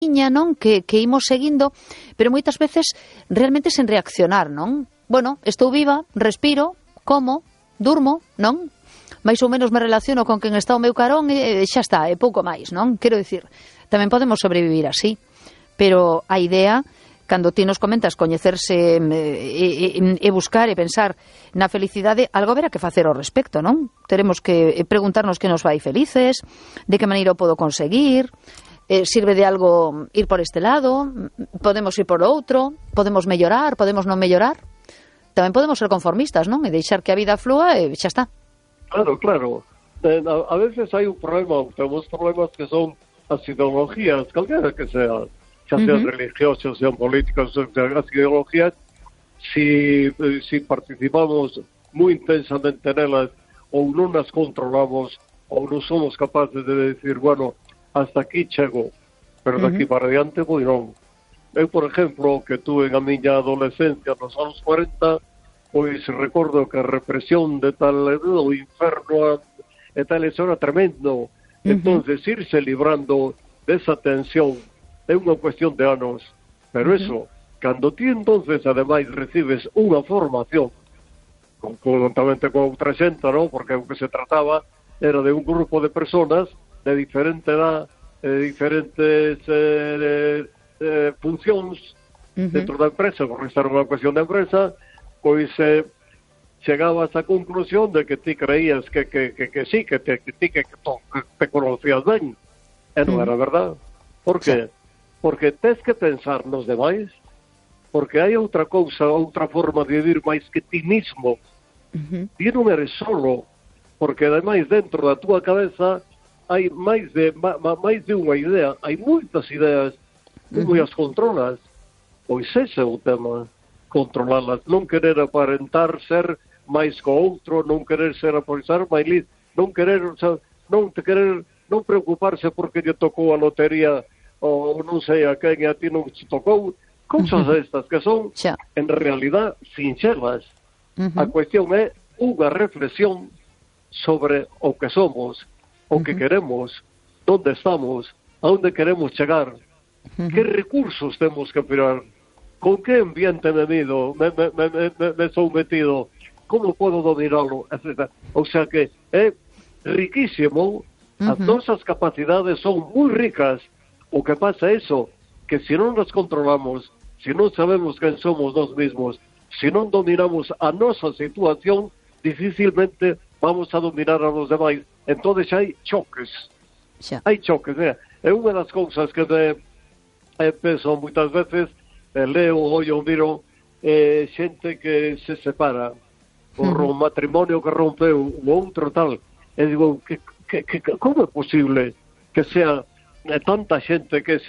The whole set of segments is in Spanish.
liña, non? Que imos seguindo, pero moitas veces realmente sen reaccionar, non? Bueno, estou viva, respiro, como, durmo, non? Mais ou menos me relaciono con quen está ao meu carón e xa está, é pouco máis, non? Quero dicir, tamén podemos sobrevivir así, pero a idea, cando ti nos comentas coñecerse e buscar e pensar na felicidade, algo haberá que facer ao respecto, non? Teremos que preguntarnos que nos fai felices, de que maneira o podo conseguir, sirve de algo ir por este lado, podemos ir por outro, podemos mellorar, podemos non mellorar. Tamén podemos ser conformistas, non? E deixar que a vida flúa e xa está. Claro, claro. A veces hai un problema, temos problemas que son as ideologías, calquera que sea, xa sean religiosas, sean políticas, sean as ideologías, si participamos moi intensamente nelas, ou non as controlamos, ou non somos capaces de decir, bueno, hasta aquí chego, pero de aquí para adiante, pois non. Eu, por exemplo, que tuve a miña adolescencia nos anos 40, pois recordo que a represión de tal do inferno e tal, eso era tremendo. Entonces, irse librando desa tensión é unha cuestión de anos. Pero eso, cando ti entonces, ademais, recibes unha formación, conjuntamente con outra xente, non? Porque o que se trataba era de un grupo de personas de diferente edad, de diferentes funcións dentro da empresa, porque esta era unha cuestión de empresa, pois chegabas á conclusión de que ti creías que sí, que te conocías ben, e non era verdad. Por qué? Porque tes que pensar nos demais, porque hai outra cousa, outra forma de vivir máis que ti mismo. Ti non eres solo, porque ademais dentro da túa cabeza hai máis de unha idea, hai moitas ideas, como as controlas. Pois ese é o tema, controlalas, non querer aparentar ser máis co outro, non querer ser aparentar máis listo, non querer, o sea, non preocuparse porque lle tocou a lotería ou non sei a quen e a ti non te tocou, cousas estas que son en realidad sinxelas. A cuestión é unha reflexión sobre o que somos, o que queremos, onde estamos, a onde queremos chegar, que recursos temos que operar, con que ambiente me sou metido, como podo dominarlo, etc. O sea que é riquísimo, as nosas capacidades son moi ricas. O que pasa é eso, que se non nos controlamos, se non sabemos quen somos nós mesmos, se non dominamos a nosa situación, dificilmente vamos a dominar a los demais. Entón hai choques. Hai choques. É unha das cousas que penso moitas veces, leo, ollo, miro, xente que se separa, por un matrimonio que rompeu, o outro tal, e digo, como é posible que sea tanta xente que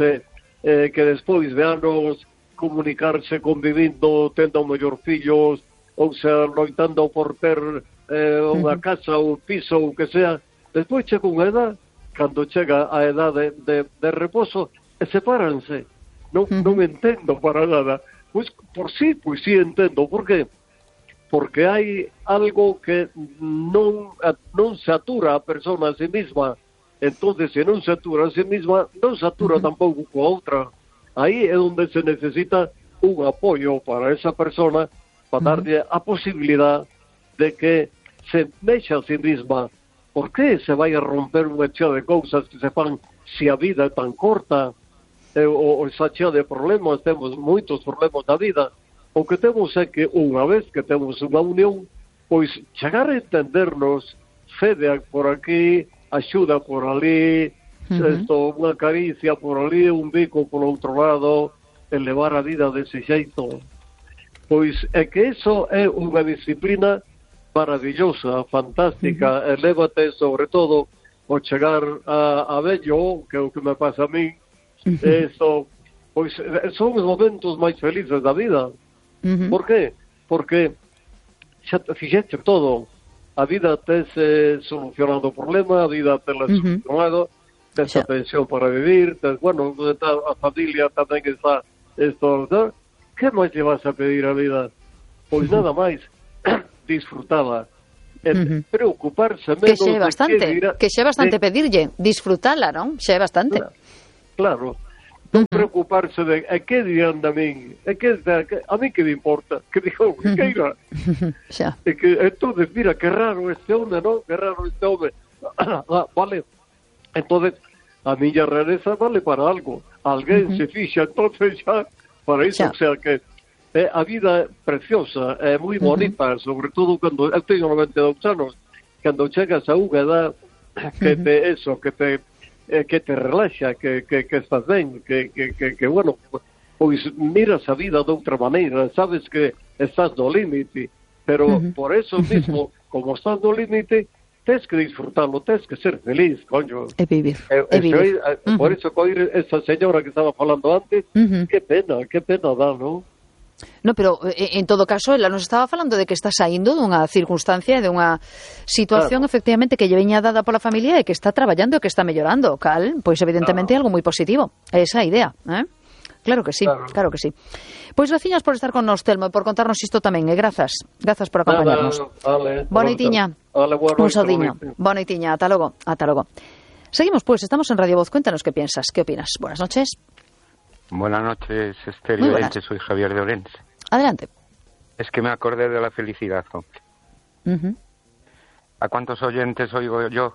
despois de anos comunicarse, convivindo, tendo mellor fillos, ou sea, loitando por ter unha casa ou piso ou que sea, despois chega unha edad, cando chega a edade de reposo, e sepáranse. Non entendo para nada. Pois sí entendo. Por qué? Porque hai algo que non se atura a persona a sí misma. Entonces, se non se atura a sí misma, non se atura tampouco coa outra. Aí é onde se necesita un apoio para esa persona, para darlle a posibilidad de que se mexa a sí misma. Por que se vai a romper unha chea de cousas que se fan se a vida é tan corta? Ou esa chea de problemas, temos moitos problemas na vida. O que temos é que unha vez que temos unha unión, pois chegar a entendernos, fede por aquí, axuda por ali, unha caricia por ali, un bico por outro lado, elevar a vida dese xeito. Pois é que iso é unha disciplina maravillosa, fantástica, elévate sobre todo ao chegar a vello, que é o que me pasa a mí, eso, pois son os momentos máis felices da vida. Por qué? Porque xa te fixete todo, a vida tes solucionado o problema, a vida tes solucionado, tes a pensión para vivir, tes, bueno, a familia tamén está esto, ¿no? Que máis te vas a pedir a vida? Pois nada máis disfrutala, preocuparse menos que xe é bastante pedirlle, disfrutala, non? Xe é bastante. Claro, non preocuparse de que dirán de min, a mí que me importa, que digo, queira. É que entonces, mira, que raro este home, ¿no? Que raro este home. Vale. Entonces, a miña rareza vale para algo. Alguén se fixa entonces xa para iso, o sea que a vida é preciosa, é moi bonita, sobre todo cando eu teño 92 anos, cando chegas a unha edad que te relaxa, que estás ben, que bueno, pois miras a vida de outra maneira, sabes que estás no límite, pero por eso mismo, como estás no límite, tens que disfrutarlo, tens que ser feliz, coño. É vivir. Por eso, coir esa señora que estaba falando antes, que pena dá, non? No, pero en todo caso, ela nos estaba falando de que está saindo dunha circunstancia e dunha situación, efectivamente, que lle veña dada pola familia e que está traballando e que está mellorando, cal, pois evidentemente algo moi positivo, esa idea, Claro que sí, claro que sí. Pois graciñas por estar con nos, Telmo, e por contarnos isto tamén, e grazas por acompañarnos. Boa noitiña. Un saudiño. Boa noitiña, ata logo. Seguimos, pues, estamos en Radio Voz. Cuéntanos qué piensas, qué opinas. Buenas noches. Buenas noches, Esther y Orense, soy Javier de Orense. Adelante. Es que me acordé de la felicidad, hombre. ¿A cuántos oyentes oigo yo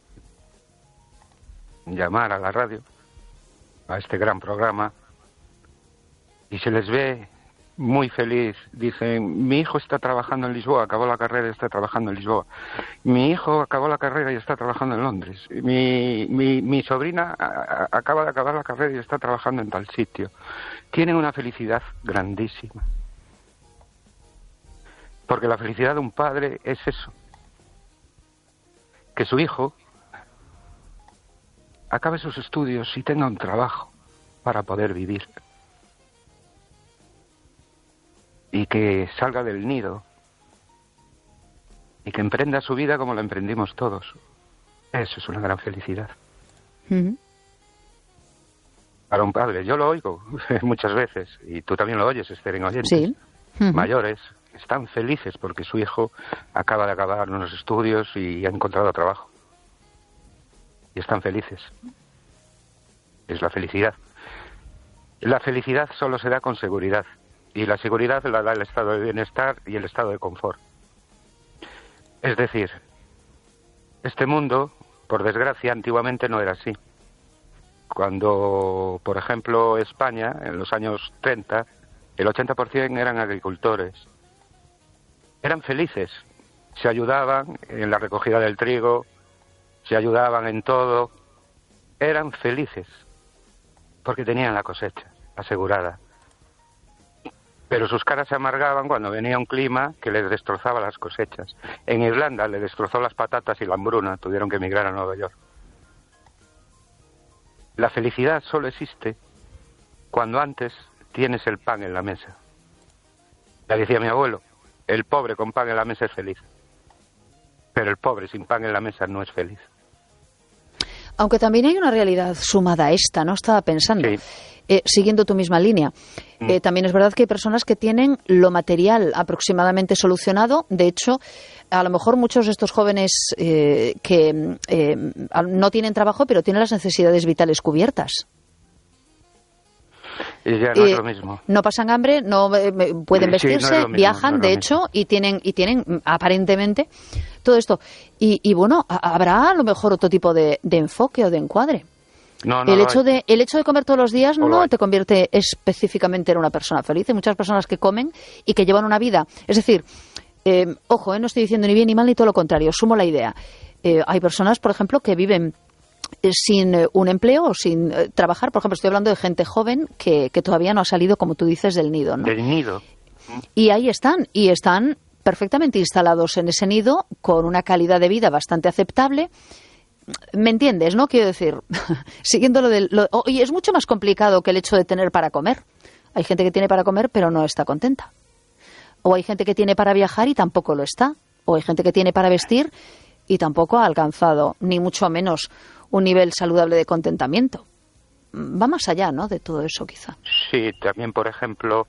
llamar a la radio, a este gran programa, y se les ve muy feliz? Dicen, mi hijo está trabajando en Lisboa, acabó la carrera y está trabajando en Lisboa. Mi hijo acabó la carrera y está trabajando en Londres. Mi sobrina acaba de acabar la carrera y está trabajando en tal sitio. Tienen una felicidad grandísima. Porque la felicidad de un padre es eso. Que su hijo acabe sus estudios y tenga un trabajo para poder vivir. Y que salga del nido y que emprenda su vida como la emprendimos todos. Eso es una gran felicidad. Para un padre, yo lo oigo muchas veces, y tú también lo oyes, Esther, en oyentes. Sí. Mayores están felices porque su hijo acaba de acabar unos estudios y ha encontrado trabajo. Y están felices. Es la felicidad. La felicidad solo se da con seguridad. Y la seguridad la da el estado de bienestar y el estado de confort. Es decir, este mundo, por desgracia, antiguamente no era así. Cuando, por ejemplo, España, en los años 30, el 80% eran agricultores. Eran felices, se ayudaban en la recogida del trigo, se ayudaban en todo. Eran felices, porque tenían la cosecha asegurada. Pero sus caras se amargaban cuando venía un clima que les destrozaba las cosechas. En Irlanda le destrozó las patatas y la hambruna, tuvieron que emigrar a Nueva York. La felicidad solo existe cuando antes tienes el pan en la mesa. Ya decía mi abuelo, el pobre con pan en la mesa es feliz, pero el pobre sin pan en la mesa no es feliz. Aunque también hay una realidad sumada a esta, ¿no? Estaba pensando, siguiendo tu misma línea. También es verdad que hay personas que tienen lo material aproximadamente solucionado. De hecho, a lo mejor muchos de estos jóvenes que no tienen trabajo, pero tienen las necesidades vitales cubiertas. Y ya no es lo mismo. No pasan hambre, no pueden vestirse, no viajan, de hecho, y tienen aparentemente todo esto. Y bueno, habrá a lo mejor otro tipo de enfoque o de encuadre. El hecho de comer todos los días no te convierte específicamente en una persona feliz. Hay muchas personas que comen y que llevan una vida. Es decir, ojo, no estoy diciendo ni bien ni mal ni todo lo contrario, sumo la idea. Hay personas, por ejemplo, que viven sin un empleo o sin trabajar. Por ejemplo, estoy hablando de gente joven que todavía no ha salido, como tú dices, del nido, ¿no? Del nido. Y ahí están perfectamente instalados en ese nido con una calidad de vida bastante aceptable. ¿Me entiendes, no? Quiero decir, siguiendo y es mucho más complicado que el hecho de tener para comer. Hay gente que tiene para comer pero no está contenta. O hay gente que tiene para viajar y tampoco lo está. O hay gente que tiene para vestir y tampoco ha alcanzado, ni mucho menos, un nivel saludable de contentamiento. Va más allá, ¿no?, de todo eso, quizá. Sí, también, por ejemplo,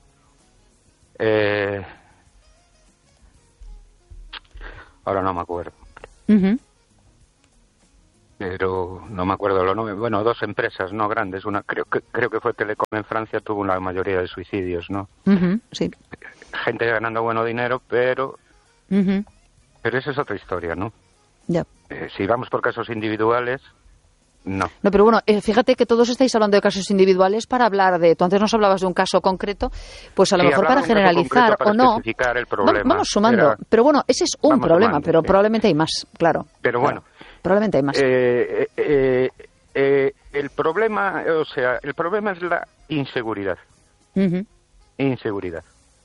ahora no me acuerdo. pero no me acuerdo los nombres. Bueno, 2 empresas, no grandes. Una creo que fue Telecom en Francia, tuvo la mayoría de suicidios, ¿no? Sí. Gente ganando bueno dinero, pero esa es otra historia, ¿no? Ya. Si vamos por casos individuales, no. No, pero bueno, fíjate que todos estáis hablando de casos individuales para hablar de... Tú antes nos hablabas de un caso concreto, pues a lo mejor para generalizar para o no... especificar el problema. Vamos sumando. Pero bueno, ese es un problema, sumando, pero sí. Probablemente hay más, claro. Pero bueno. Probablemente hay más. El problema, el problema es la inseguridad. Inseguridad.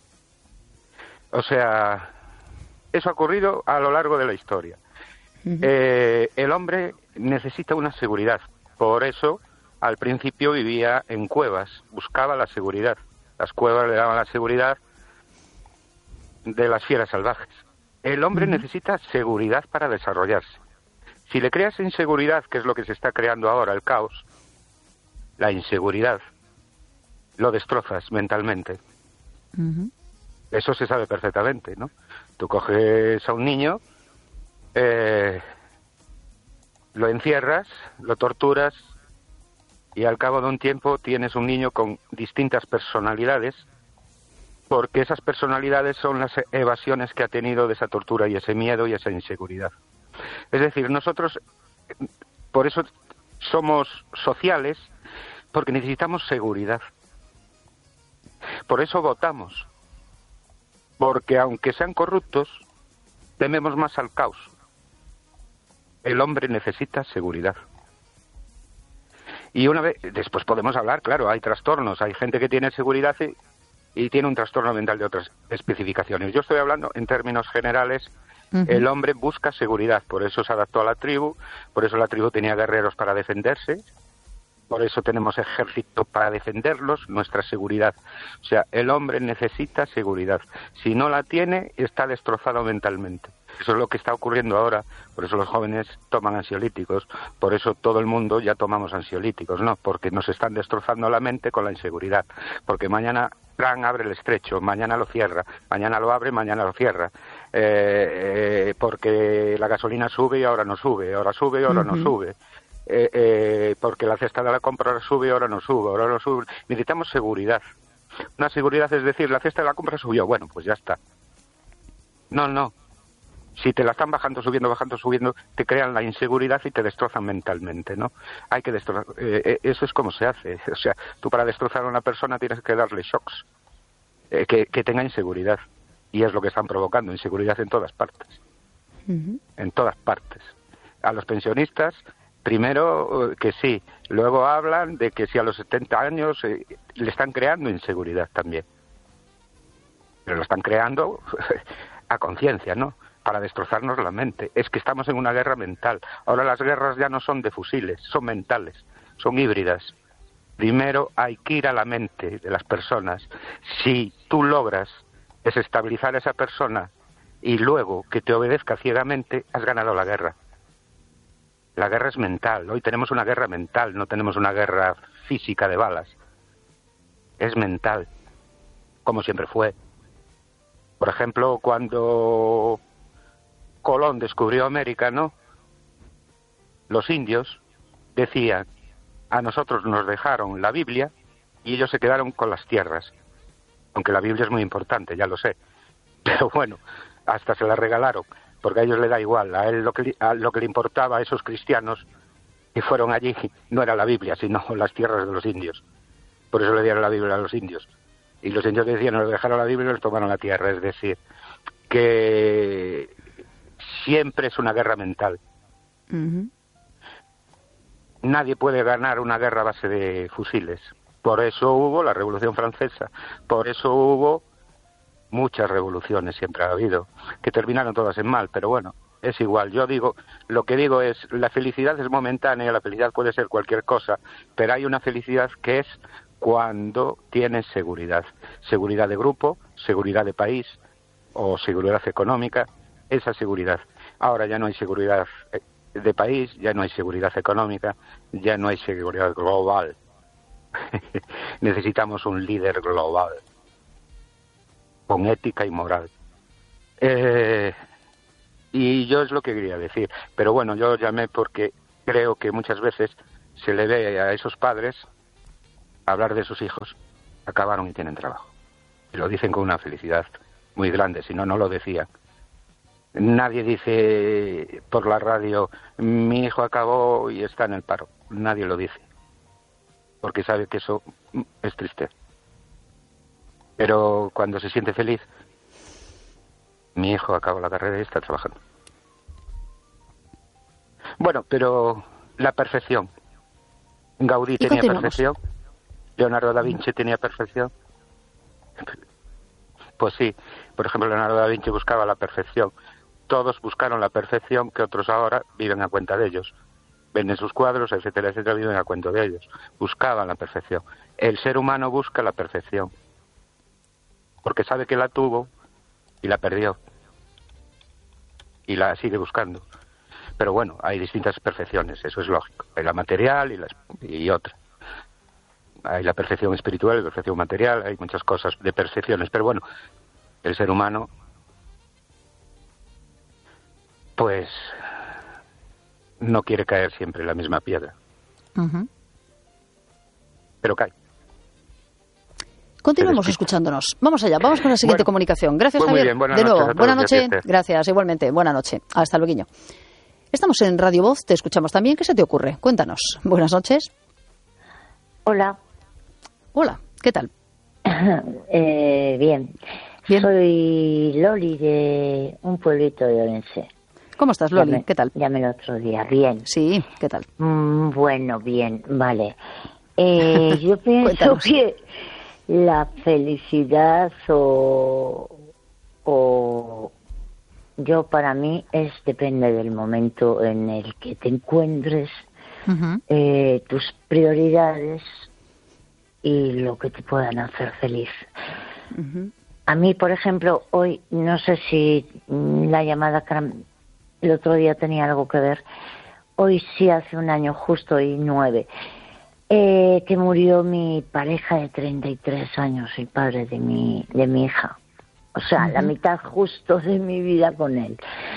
O sea, eso ha ocurrido a lo largo de la historia. El hombre necesita una seguridad. Por eso, al principio vivía en cuevas, buscaba la seguridad. Las cuevas le daban la seguridad de las fieras salvajes. El hombre necesita seguridad para desarrollarse. Si le creas inseguridad, que es lo que se está creando ahora, el caos, la inseguridad, lo destrozas mentalmente. Eso se sabe perfectamente, ¿no? Tú coges a un niño, lo encierras, lo torturas y al cabo de un tiempo tienes un niño con distintas personalidades, porque esas personalidades son las evasiones que ha tenido de esa tortura y ese miedo y esa inseguridad. Es decir, nosotros por eso somos sociales, porque necesitamos seguridad. Por eso votamos, porque aunque sean corruptos, tememos más al caos. El hombre necesita seguridad. Y una vez, después podemos hablar, claro, hay trastornos, hay gente que tiene seguridad y tiene un trastorno mental de otras especificaciones. Yo estoy hablando en términos generales. El hombre busca seguridad, por eso se adaptó a la tribu, por eso la tribu tenía guerreros para defenderse, por eso tenemos ejército para defenderlos, nuestra seguridad. O sea, el hombre necesita seguridad. Si no la tiene, está destrozado mentalmente. Eso es lo que está ocurriendo ahora, por eso los jóvenes toman ansiolíticos, por eso todo el mundo ya tomamos ansiolíticos, ¿no? Porque nos están destrozando la mente con la inseguridad, porque mañana Trump abre el estrecho, mañana lo cierra, mañana lo abre, mañana lo cierra, porque la gasolina sube y ahora no sube, ahora sube y ahora no sube, porque la cesta de la compra ahora sube y ahora no sube, ahora no sube. Necesitamos seguridad. Una seguridad es decir, la cesta de la compra subió, bueno, pues ya está. No. Si te la están bajando, subiendo, te crean la inseguridad y te destrozan mentalmente, ¿no? Hay que destrozar. Eso es como se hace. O sea, tú para destrozar a una persona tienes que darle shocks, que tenga inseguridad. Y es lo que están provocando, inseguridad en todas partes. En todas partes. A los pensionistas, primero que sí. Luego hablan de que si a los 70 años le están creando inseguridad también. Pero lo están creando a conciencia, ¿no? Para destrozarnos la mente. Es que estamos en una guerra mental. Ahora las guerras ya no son de fusiles, son mentales, son híbridas. Primero hay que ir a la mente de las personas. Si tú logras desestabilizar a esa persona y luego que te obedezca ciegamente, has ganado la guerra. La guerra es mental. Hoy tenemos una guerra mental, no tenemos una guerra física de balas. Es mental, como siempre fue. Por ejemplo, cuando Colón descubrió América, ¿no? Los indios decían, a nosotros nos dejaron la Biblia y ellos se quedaron con las tierras. Aunque la Biblia es muy importante, ya lo sé. Pero bueno, hasta se la regalaron, porque a ellos les da igual. A él lo que le importaba a esos cristianos que fueron allí no era la Biblia, sino las tierras de los indios. Por eso le dieron la Biblia a los indios. Y los indios decían, nos dejaron la Biblia y nos tomaron la tierra. Es decir, que siempre es una guerra mental. Nadie puede ganar una guerra a base de fusiles. Por eso hubo la Revolución Francesa. Por eso hubo muchas revoluciones, siempre ha habido, que terminaron todas en mal. Pero bueno, es igual. Yo digo, lo que digo es, la felicidad es momentánea, la felicidad puede ser cualquier cosa, pero hay una felicidad que es cuando tienes seguridad. Seguridad de grupo, seguridad de país o seguridad económica. Esa seguridad. Ahora ya no hay seguridad de país, ya no hay seguridad económica, ya no hay seguridad global. Necesitamos un líder global, con ética y moral. Y yo es lo que quería decir. Pero bueno, yo llamé porque creo que muchas veces se le ve a esos padres hablar de sus hijos, acabaron y tienen trabajo. Y lo dicen con una felicidad muy grande, si no, no lo decían. Nadie dice por la radio, mi hijo acabó y está en el paro. Nadie lo dice, porque sabe que eso es triste. Pero cuando se siente feliz, mi hijo acabó la carrera y está trabajando. Bueno, pero la perfección. Gaudí tenía perfección, Leonardo da Vinci tenía perfección. Pues sí, por ejemplo, Leonardo da Vinci buscaba la perfección. Todos buscaron la perfección que otros ahora viven a cuenta de ellos. Venden sus cuadros, etcétera, etcétera, viven a cuenta de ellos. Buscaban la perfección. El ser humano busca la perfección, porque sabe que la tuvo y la perdió. Y la sigue buscando. Pero bueno, hay distintas perfecciones, eso es lógico. Hay la material y otra. Hay la perfección espiritual, la perfección material, hay muchas cosas de percepciones. Pero bueno, el ser humano, pues, no quiere caer siempre en la misma piedra. Uh-huh. Pero cae. Continuamos escuchándonos. Vamos allá, vamos con la siguiente comunicación. Gracias, pues Javier. Bien, de nuevo, buenas noches. Gracias, igualmente. Buenas noches. Hasta luego. Estamos en Radio Voz, te escuchamos también. ¿Qué se te ocurre? Cuéntanos. Buenas noches. Hola. Hola, ¿qué tal? Bien. Soy Loli de un pueblito de Orense. ¿Cómo estás, Loli? ¿Qué tal? Llamé el otro día. Bien. Sí, ¿qué tal? Bueno, bien, vale. Yo pienso que la felicidad o yo para mí depende del momento en el que te encuentres, tus prioridades y lo que te puedan hacer feliz. A mí, por ejemplo, hoy, no sé si la llamada el otro día tenía algo que ver, hoy sí hace un año justo y 9, que murió mi pareja de 33 años, el padre de mi hija. O sea, la mitad justo de mi vida con él.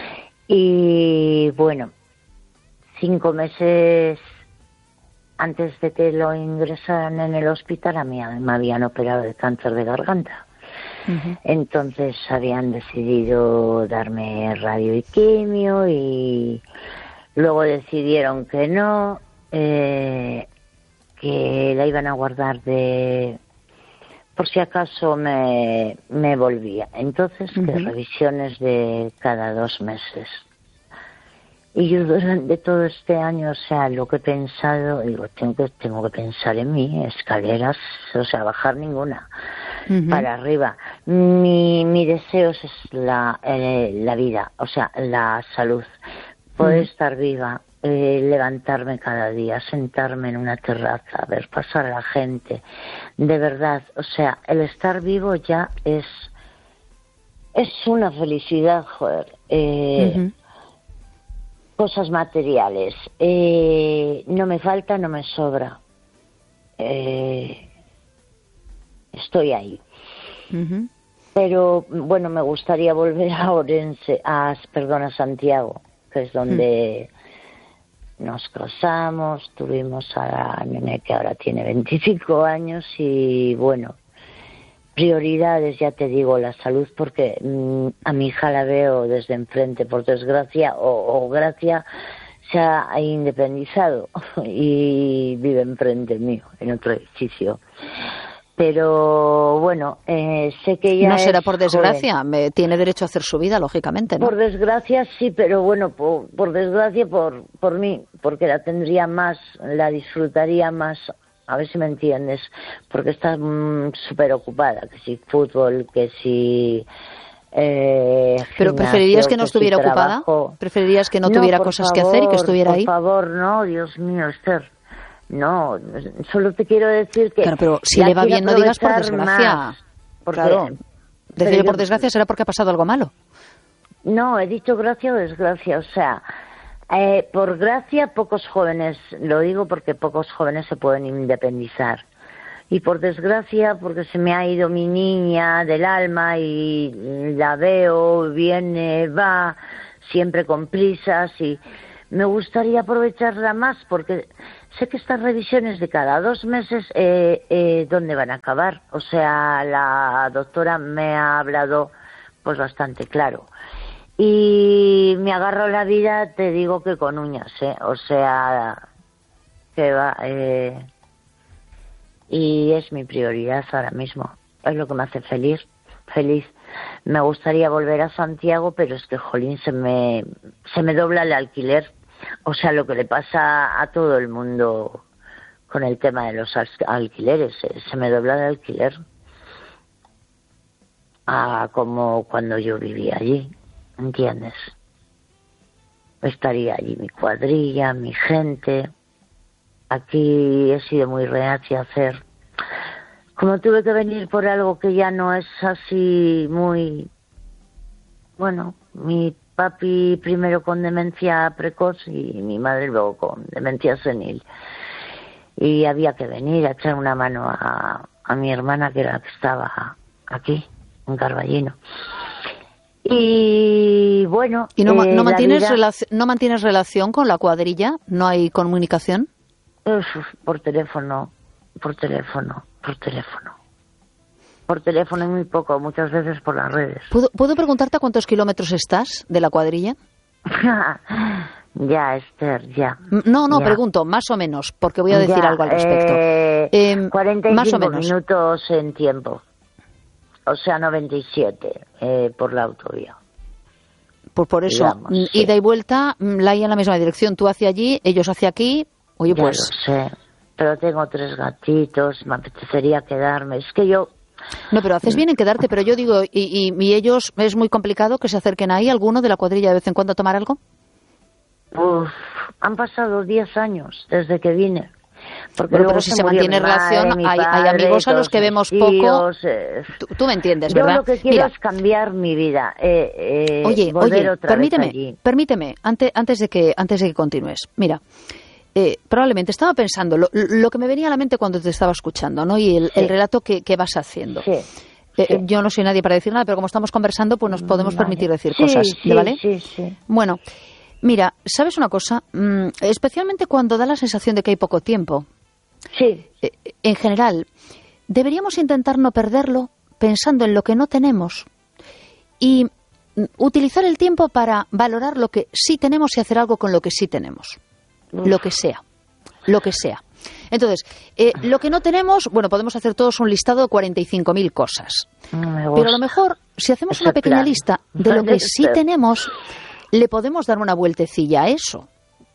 Y bueno, 5 meses antes de que lo ingresaran en el hospital, a mí me habían operado de cáncer de garganta. Entonces habían decidido darme radio y quimio y luego decidieron que no, que la iban a guardar por si acaso me volvía. Entonces, que revisiones de cada 2 meses. Y yo durante todo este año, o sea, lo que he pensado, digo, tengo que pensar en mí, escaleras, o sea, bajar ninguna, para arriba. Mi deseo es la vida, o sea, la salud, poder estar viva, levantarme cada día, sentarme en una terraza, ver pasar a la gente, de verdad, o sea, el estar vivo ya es una felicidad, joder. Cosas materiales, no me falta, no me sobra, estoy ahí. Pero bueno, me gustaría volver a Orense, a Santiago, que es donde nos casamos, tuvimos a la nene que ahora tiene 25 años y bueno, prioridades, ya te digo, la salud, porque a mi hija la veo desde enfrente, por desgracia o gracia, se ha independizado y vive enfrente mío, en otro edificio. Pero bueno, sé que ella no será por desgracia, tiene derecho a hacer su vida, lógicamente, ¿no? Por desgracia sí, pero bueno, por desgracia por mí, porque la tendría más, la disfrutaría más. A ver si me entiendes, porque está súper ocupada, que si fútbol, que si ¿Pero preferirías que no estuviera ocupada? ¿Preferirías que no tuviera cosas que hacer y que estuviera ahí? Por favor, no, Dios mío, Esther. No, solo te quiero decir que... Claro, pero si le va bien no digas por desgracia. Claro, decir por desgracia será porque ha pasado algo malo. No, he dicho gracia o desgracia, o sea... por gracia, pocos jóvenes, lo digo porque pocos jóvenes se pueden independizar. Y por desgracia, porque se me ha ido mi niña del alma y la veo, viene, va, siempre con prisas y me gustaría aprovecharla más, porque sé que estas revisiones de cada 2 meses, ¿dónde van a acabar? O sea, la doctora me ha hablado pues bastante claro. Y me agarro la vida, te digo que con uñas, o sea, que va, y es mi prioridad ahora mismo, es lo que me hace feliz. Me gustaría volver a Santiago, pero es que, jolín, se me dobla el alquiler, o sea, lo que le pasa a todo el mundo con el tema de los alquileres, se me dobla el alquiler, como cuando yo vivía allí. ¿Entiendes? Estaría allí mi cuadrilla, mi gente. Aquí he sido muy reacia a hacer. Como tuve que venir por algo que ya no es así muy... Bueno, mi papi primero con demencia precoz y mi madre luego con demencia senil. Y había que venir a echar una mano a mi hermana, que era la que estaba aquí, en Carballino. Y bueno, ¿y no mantienes vida... no mantienes relación con la cuadrilla? ¿No hay comunicación? Por teléfono y muy poco, muchas veces por las redes. ¿Puedo preguntarte a cuántos kilómetros estás de la cuadrilla? Ya, Esther, ya. No, ya. Pregunto, más o menos, porque voy a decir algo al respecto. 45 más o menos. minutos en tiempo. O sea, 97 por la autovía. Pues por eso, digamos, sí. Ida y vuelta, la hay en la misma dirección. Tú hacia allí, ellos hacia aquí. Oye, ya pues... lo sé, pero tengo 3 gatitos, me apetecería quedarme. Es que yo... No, pero haces bien en quedarte, pero yo digo, y ellos, ¿es muy complicado que se acerquen ahí, alguno de la cuadrilla, de vez en cuando a tomar algo? Han pasado 10 años desde que vine. Bueno, pero si se mantiene relación, hay amigos a los que vemos poco. Tú me entiendes, ¿verdad? Yo lo que quiero es cambiar mi vida. Oye, otra vez permíteme, antes de que continúes. Mira, probablemente estaba pensando lo que me venía a la mente cuando te estaba escuchando, ¿no? Y el relato que vas haciendo. Sí. Yo no soy nadie para decir nada, pero como estamos conversando, pues nos podemos permitir decir cosas, ¿vale? Sí. Bueno, mira, ¿sabes una cosa? Especialmente cuando da la sensación de que hay poco tiempo. Sí. En general, deberíamos intentar no perderlo pensando en lo que no tenemos y utilizar el tiempo para valorar lo que sí tenemos y hacer algo con lo que sí tenemos. Lo que sea. Entonces, lo que no tenemos, bueno, podemos hacer todos un listado de 45.000 cosas. Pero a lo mejor, si hacemos una pequeña lista de lo que sí tenemos, le podemos dar una vueltecilla a eso.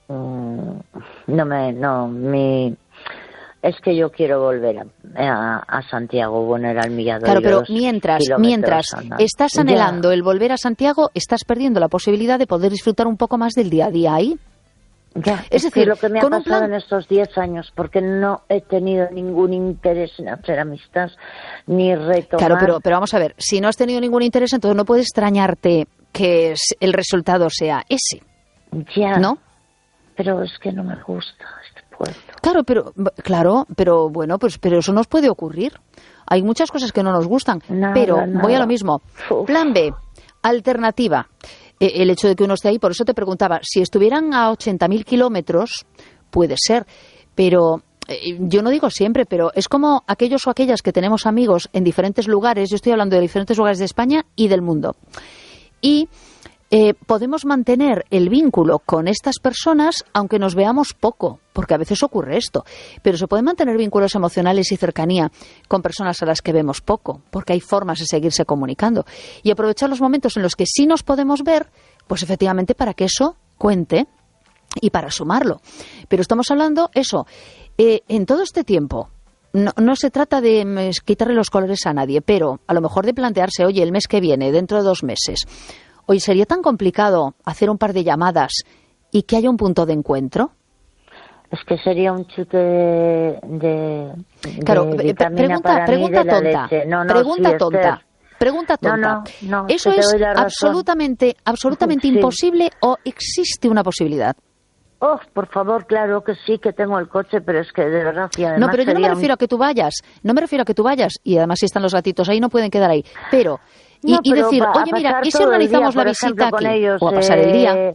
Es que yo quiero volver a Santiago, bueno, era el millado. Claro, pero mientras estás anhelando el volver a Santiago, estás perdiendo la posibilidad de poder disfrutar un poco más del día a día ahí. Ya, es decir, lo que me ha pasado en estos 10 años, porque no he tenido ningún interés en hacer amistad, ni retomar... Claro, pero vamos a ver, si no has tenido ningún interés, entonces no puedes extrañarte que el resultado sea ese. Ya, ¿no? Pero es que no me gusta este puerto. Claro, pero bueno, pues pero eso nos puede ocurrir. Hay muchas cosas que no nos gustan, pero voy a lo mismo. Plan B, alternativa. El hecho de que uno esté ahí, por eso te preguntaba, si estuvieran a 80.000 kilómetros, puede ser, pero yo no digo siempre, pero es como aquellos o aquellas que tenemos amigos en diferentes lugares, yo estoy hablando de diferentes lugares de España y del mundo, y podemos mantener el vínculo con estas personas aunque nos veamos poco, porque a veces ocurre esto, pero se pueden mantener vínculos emocionales y cercanía con personas a las que vemos poco, porque hay formas de seguirse comunicando y aprovechar los momentos en los que sí nos podemos ver, pues efectivamente para que eso cuente y para sumarlo. Pero estamos hablando eso, en todo este tiempo. No se trata de quitarle los colores a nadie, pero a lo mejor de plantearse, oye, el mes que viene, dentro de 2 meses, oye, ¿sería tan complicado hacer un par de llamadas y que haya un punto de encuentro? Es que sería un chute de vitamina pregunta para mí tonta. de la leche. Pregunta tonta. No, ¿Eso es absolutamente sí. Imposible o existe una posibilidad? Oh, por favor, claro que sí, que tengo el coche, pero es que de verdad... Y además no, pero yo no me refiero a que tú vayas. Y además si están los gatitos ahí no pueden quedar ahí. Pero... Y decir, oye, mira, ¿y si organizamos la visita aquí? O a pasar el día.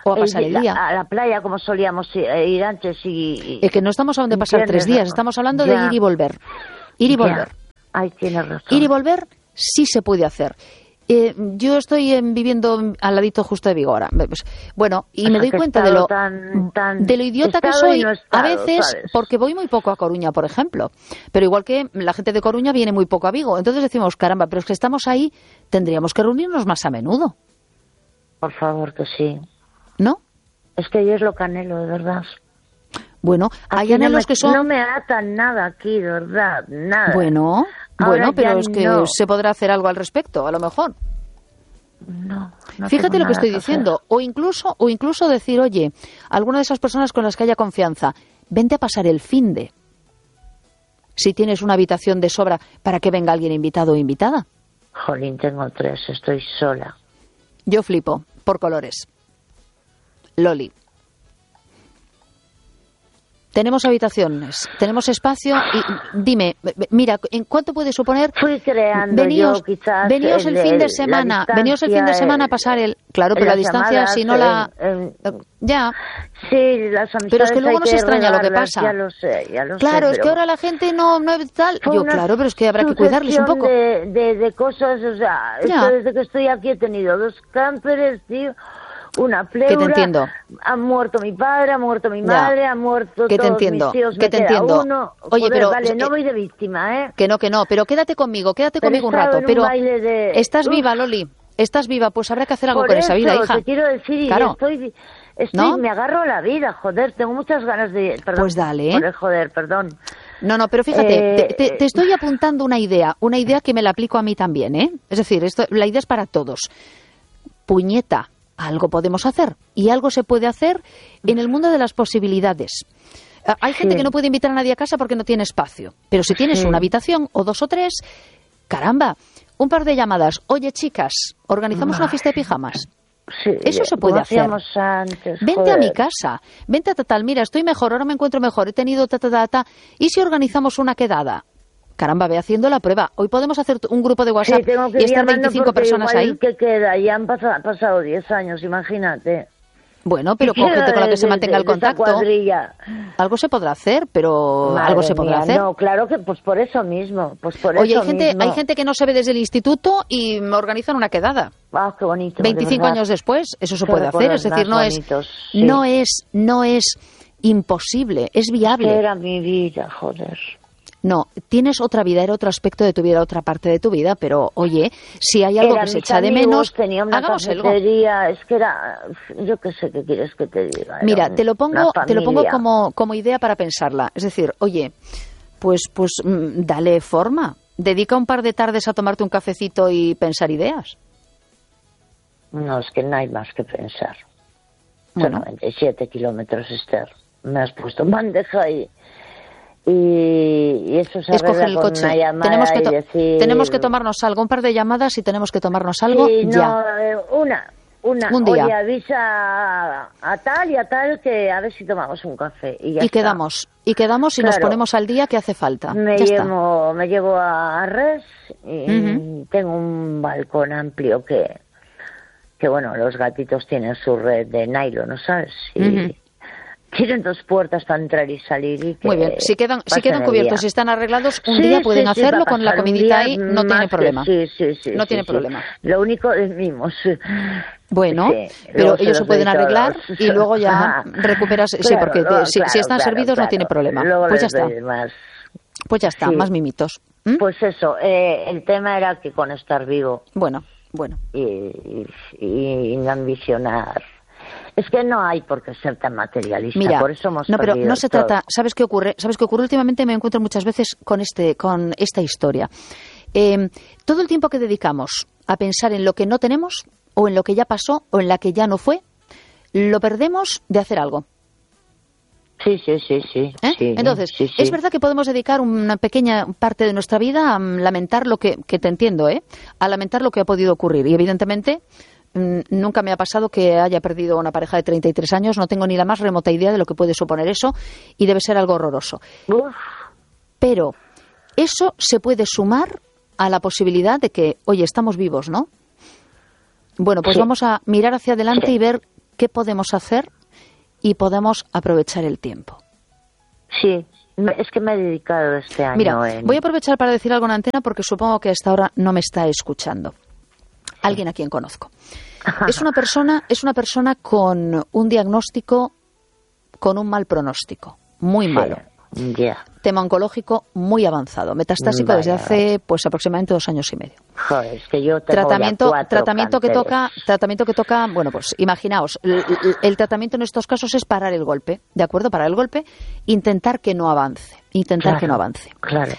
o a pasar el día. A la playa, como solíamos ir antes. Es que no estamos hablando de pasar 3 días, estamos hablando de ir y volver. Ir y volver. Ay, tienes razón. Ir y volver sí se puede hacer. Yo estoy viviendo al ladito justo de Vigo ahora. Bueno, y me doy cuenta de lo idiota que soy a veces, ¿sabes? Porque voy muy poco a Coruña, por ejemplo. Pero igual que la gente de Coruña viene muy poco a Vigo. Entonces decimos, caramba, pero es que estamos ahí, tendríamos que reunirnos más a menudo. Por favor, que sí. ¿No? Es que yo es lo que anhelo, de verdad. Bueno, hay anhelos que son... No me atan nada aquí, de verdad, nada. Bueno, pero es que se podrá hacer algo al respecto, a lo mejor. No Fíjate lo que estoy diciendo. O incluso decir, oye, alguna de esas personas con las que haya confianza, vente a pasar el finde. Si tienes una habitación de sobra para que venga alguien invitado o invitada. Jolín, tengo 3, estoy sola. Yo flipo, por colores. Loli. Tenemos habitaciones, tenemos espacio y dime, mira, ¿en cuánto puede suponer? Fui creando yo quizás veníos el fin de semana a pasar el... Claro, pero la distancia, si no la... ya. Sí, las amistades. Pero es que luego nos extraña lo que pasa. Ya lo sé. Claro, es que ahora la gente no tal... Yo, claro, pero es que habrá que cuidarles un poco. De cosas, o sea, esto desde que estoy aquí he tenido 2 camperes, tío. Una pleura, que te entiendo. Ha muerto mi padre, ha muerto mi madre, ha muerto que todos mis tíos, me queda uno. Oye, pero vale, no voy de víctima, ¿eh? Que no, pero quédate conmigo un rato. Pero estás viva, Loli, estás viva, pues habrá que hacer algo con esa vida, hija. Te quiero decir, claro. estoy ¿No? Me agarro a la vida, joder, tengo muchas ganas de... Perdón, pues dale. Perdón. No, pero fíjate, te estoy apuntando una idea que me la aplico a mí también, ¿eh? Es decir, la idea es para todos. Puñeta. Algo podemos hacer y algo se puede hacer en el mundo de las posibilidades. Hay gente que no puede invitar a nadie a casa porque no tiene espacio, pero si tienes una habitación o 2 o 3, caramba, un par de llamadas. Oye, chicas, organizamos una fiesta de pijamas. Sí, eso se puede hacer. Antes, vente a mi casa, vente a tal, mira, estoy mejor, ahora me encuentro mejor, he tenido ¿y si organizamos una quedada? Caramba, ve haciendo la prueba. Hoy podemos hacer un grupo de WhatsApp y estar 25 personas ahí. ¿Qué queda? Ya han pasado 10 años, imagínate. Bueno, pero con gente con la que se mantenga el contacto. Algo se podrá hacer, pero Madre algo se podrá hacer. No, claro que pues por eso mismo. Oye, hay gente que no se ve desde el instituto y me organizan una quedada. Ah, qué bonito. 25 años después, eso se puede hacer. Es decir, no es imposible, es viable. Es que era mi vida, joder. No, tienes otra vida, era otro aspecto de tu vida, otra parte de tu vida, pero oye, si hay algo que se echa de menos, hagamos algo. Es que era, yo qué sé qué quieres que te diga. Mira, te lo pongo como idea para pensarla. Es decir, oye, pues dale forma, dedica un par de tardes a tomarte un cafecito y pensar ideas. No, es que no hay más que pensar. Bueno. 97 kilómetros, Esther. Me has puesto bandeja y eso se escoger el coche. Tenemos que tomarnos algo, un par de llamadas y tenemos que tomarnos algo ya. Un día. Oye, avisa a tal y a tal que a ver si tomamos un café y ya quedamos y nos ponemos al día que hace falta. Me llevo a Res y tengo un balcón amplio que bueno, los gatitos tienen su red de nylon, ¿no sabes? Y tienen 2 puertas para entrar y salir. Muy bien, si quedan cubiertos, si están arreglados, un día pueden hacerlo con la comidita ahí, no tiene problema. No tiene problema. Lo único es mimos. Bueno, pero ellos se pueden arreglar y luego ya recuperas. Sí, porque si están servidos no tiene problema. Pues ya está. Pues ya está, más mimitos. Pues eso, el tema era que con estar vivo. Bueno. Y no ambicionar. Es que no hay por qué ser tan materialista. Mira, por eso hemos pero no se trata. ¿Sabes qué ocurre? Últimamente me encuentro muchas veces con esta historia. Todo el tiempo que dedicamos a pensar en lo que no tenemos, o en lo que ya pasó, o en la que ya no fue, lo perdemos de hacer algo. Sí. Entonces, es verdad que podemos dedicar una pequeña parte de nuestra vida a lamentar lo que te entiendo, a lamentar lo que ha podido ocurrir. Y evidentemente nunca me ha pasado que haya perdido una pareja de 33 años, no tengo ni la más remota idea de lo que puede suponer eso y debe ser algo horroroso. Pero eso se puede sumar a la posibilidad de que, oye, estamos vivos, ¿no? Bueno, pues vamos a mirar hacia adelante y ver qué podemos hacer y podemos aprovechar el tiempo. Sí, es que me he dedicado este año. Mira, voy a aprovechar para decir algo en antena porque supongo que hasta ahora no me está escuchando. Alguien a quien conozco. Es una persona con un diagnóstico, con un mal pronóstico, muy malo. Ya. Tema oncológico muy avanzado, metastásico desde hace pues aproximadamente 2 años y medio. Joder, es que yo tengo tratamiento que toca, bueno, pues imaginaos, el tratamiento en estos casos es parar el golpe, ¿de acuerdo? Parar el golpe, intentar que no avance, Claro.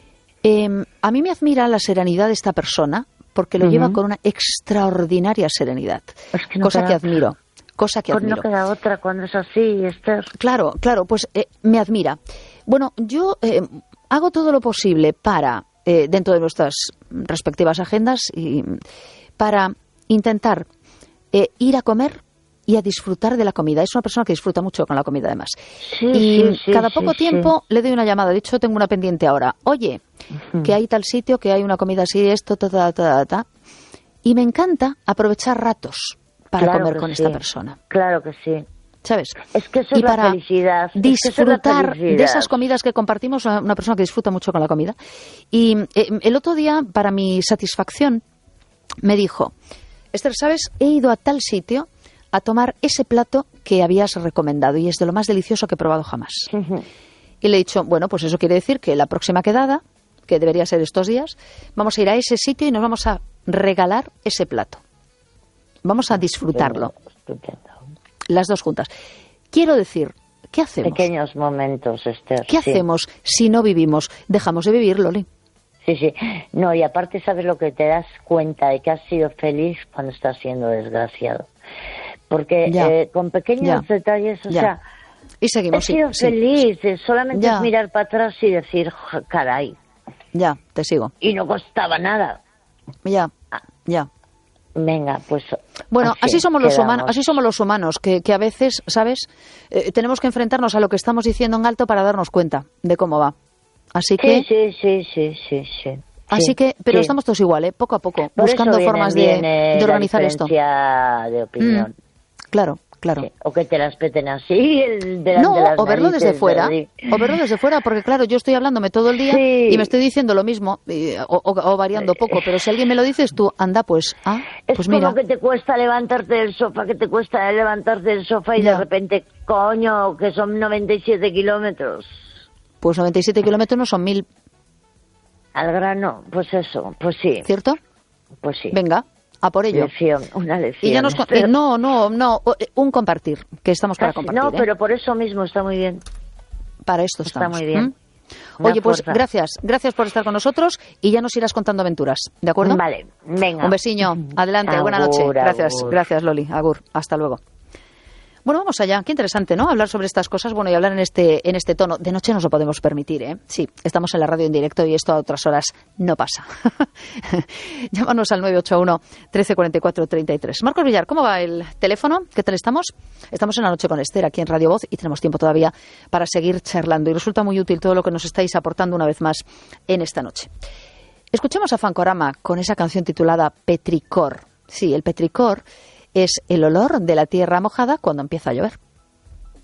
A mí me admira la serenidad de esta persona porque lo lleva con una extraordinaria serenidad, es que no cosa que admiro. Pues no queda otra cuando es así, Esther. Claro, pues me admira. Bueno, yo hago todo lo posible para, dentro de nuestras respectivas agendas, y para intentar ir a comer y a disfrutar de la comida. Es una persona que disfruta mucho con la comida, además. Cada poco tiempo le doy una llamada. De hecho, tengo una pendiente ahora. Oye, que hay tal sitio, que hay una comida así, esto, y me encanta aprovechar ratos para comer con esta persona. Claro que sí. ¿Sabes? Es que eso es la felicidad. Disfrutar de esas comidas que compartimos, una persona que disfruta mucho con la comida. Y el otro día, para mi satisfacción, me dijo, Esther, ¿sabes? He ido a tal sitio a tomar ese plato que habías recomendado y es de lo más delicioso que he probado jamás. Y le he dicho, bueno, pues eso quiere decir que la próxima quedada, que debería ser estos días, vamos a ir a ese sitio y nos vamos a regalar ese plato. Vamos a disfrutarlo. Las dos juntas. Quiero decir, ¿qué hacemos? Pequeños momentos, Esther. ¿Qué hacemos si no vivimos? Dejamos de vivir, Loli. Sí. No, y aparte sabes lo que te das cuenta de que has sido feliz cuando estás siendo desgraciado. Porque con pequeños detalles, o sea, y seguimos, he sido feliz. Solamente es mirar para atrás y decir, caray. Ya, te sigo. Y no costaba nada. Ya. Venga, pues bueno, así somos los humanos, que a veces, ¿sabes? Tenemos que enfrentarnos a lo que estamos diciendo en alto para darnos cuenta de cómo va. Así que sí. Así que, pero estamos todos igual, poco a poco, buscando formas de organizar esto. De opinión. Claro. Sí. O que te las peten así delante de las o verlo desde fuera. O verlo desde fuera, porque claro, yo estoy hablándome todo el día y me estoy diciendo lo mismo, o variando poco, pero si alguien me lo dices tú, anda, pues, pues mira. Es como que te cuesta levantarte del sofá, y de repente, coño, que son 97 kilómetros. Pues 97 kilómetros no son 1000. Al grano, pues eso, pues sí. ¿Cierto? Pues sí. Venga. A por ello. Una lección. Y ya no, un compartir, que estamos para compartir. No, pero por eso mismo está muy bien. Para esto estamos. Está muy bien. Oye, pues gracias por estar con nosotros y ya nos irás contando aventuras, ¿de acuerdo? Vale, venga. Un besiño, adelante, buena noche. Gracias Loli, agur, hasta luego. Bueno, vamos allá. Qué interesante, ¿no? Hablar sobre estas cosas, bueno, y hablar en este tono. De noche nos lo podemos permitir, ¿eh? Sí, estamos en la radio en directo y esto a otras horas no pasa. Llámanos al 981 1344 33. Marcos Villar, ¿cómo va el teléfono? ¿Qué tal estamos? Estamos en La Noche con Esther, aquí en Radio Voz, y tenemos tiempo todavía para seguir charlando. Y resulta muy útil todo lo que nos estáis aportando una vez más en esta noche. Escuchemos a Fancorama con esa canción titulada Petricor. Sí, el petricor es el olor de la tierra mojada cuando empieza a llover.